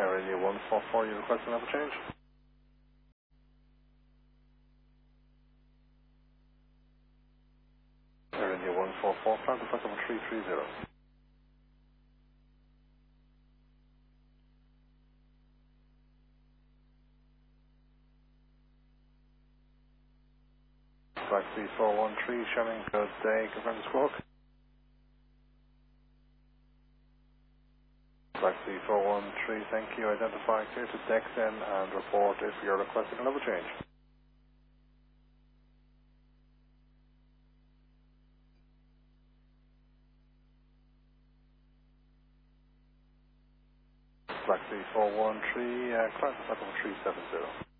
Air India 144, you requesting level change? Air India 144, plan to flight level 330. Flight C413, Shannon, good day, confirm the squawk. Flight C413, thank you, identify, clear to deck then and report if you're requesting a level change. Flight C413, climb to flight level 370.